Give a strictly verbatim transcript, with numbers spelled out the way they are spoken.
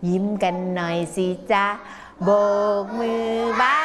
ยิ้มกันหน่อยสิจ๊ะโบกมือบาย